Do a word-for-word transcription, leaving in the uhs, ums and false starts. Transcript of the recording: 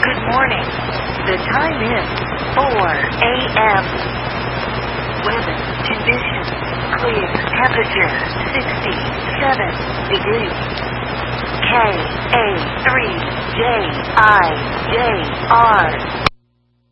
Good morning. The time is four a m Weather conditions clear. Temperature sixty-seven degrees. K A three J I J R